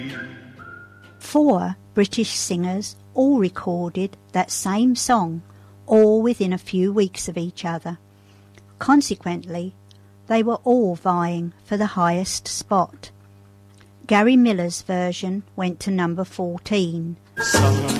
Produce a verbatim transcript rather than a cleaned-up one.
Four British singers all recorded that same song, all within a few weeks of each other. Consequently, they were all vying for the highest spot. Gary Miller's version went to number fourteen. Sung